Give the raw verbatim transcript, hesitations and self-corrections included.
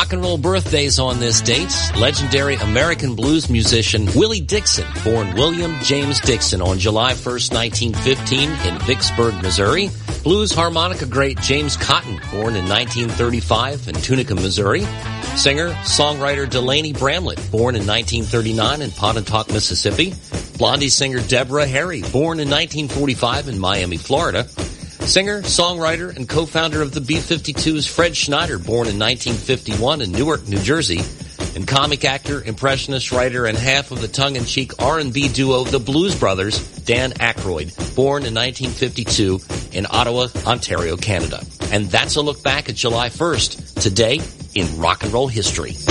rock and roll birthdays on this date. Legendary American blues musician Willie Dixon, born William James Dixon on July first, nineteen fifteen in Vicksburg, Missouri. Blues harmonica great James Cotton, born in nineteen thirty-five in Tunica, Missouri. Singer, songwriter Delaney Bramlett, born in nineteen thirty-nine in Pontotoc, Mississippi. Blondie singer Deborah Harry, born in nineteen forty-five in Miami, Florida. Singer, songwriter, and co-founder of the B fifty-twos Fred Schneider, born in nineteen fifty-one in Newark, New Jersey. And comic actor, impressionist writer, and half of the tongue-in-cheek R and B duo The Blues Brothers, Dan Aykroyd, born in nineteen fifty-two in Ottawa, Ontario, Canada. And that's a look back at July first, today in rock and roll history.